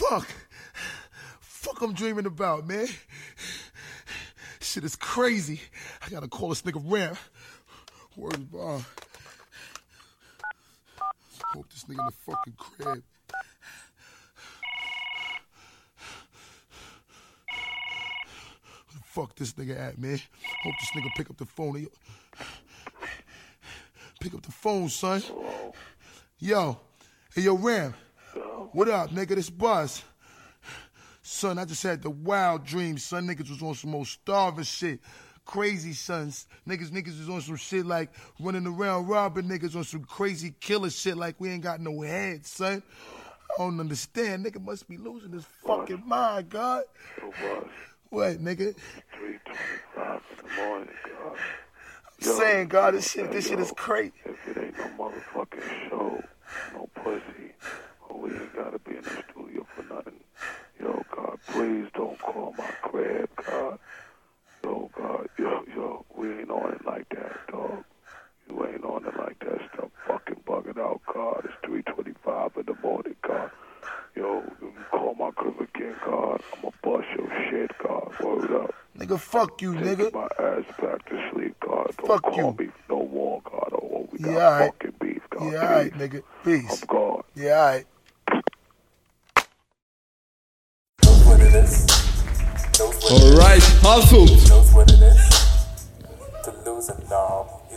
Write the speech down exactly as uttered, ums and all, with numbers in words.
Fuck. Fuck I'm dreaming about, man. Shit is crazy. I gotta call this nigga Ram. Word is bond. Hope this nigga in the fucking crib. Where the fuck this nigga at, man? Hope this nigga pick up the phone. Pick up the phone, son. Yo. Hey, yo, Ram. What up, nigga? This Buzz. Son, I just had the wild dream, son. Niggas was on some old starving shit. Crazy, sons. Niggas, niggas was on some shit like running around robbing niggas on some crazy killer shit like we ain't got no head, son. I don't understand. Nigga must be losing his fucking mind, God. What? What, nigga? three twenty-five in the morning, God. I'm yo, saying, God, this shit, this yo, shit is crazy. If it ain't no motherfucking show, no pussy, or we ain't gotta be in the studio for nothing. Yo, God, please don't call my crib, God. Yo, God, yo, yo, we ain't on it like that, dog. You ain't on it like that. Stop fucking bugging out, God. It's three twenty-five in the morning, God. Yo, you call my crib again, God. I'ma bust your shit, God. Word up. Nigga, fuck you, Take nigga. my ass back to sleep, God. Don't fuck call you. me no more, God. Oh, we got yeah, all right. fucking beef, God. Yeah, all right, nigga. Peace. I'm gone. Yeah, all right. Alright, hustled. Knows what it is to lose a dog.